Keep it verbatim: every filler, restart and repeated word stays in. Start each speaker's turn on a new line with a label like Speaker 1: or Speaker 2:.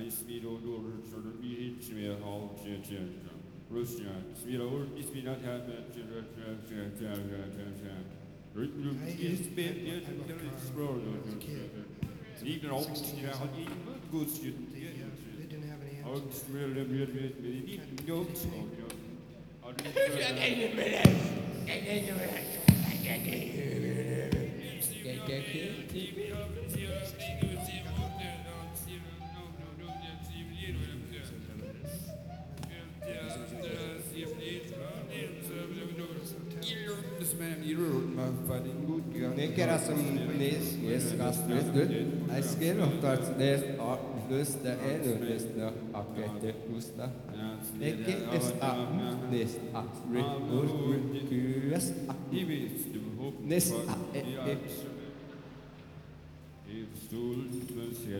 Speaker 1: Nekera som nes ieskas nyt äsken ottais löstä ennöstä akette kusta. Nekke es a nes a re ur kyös a nes a e e.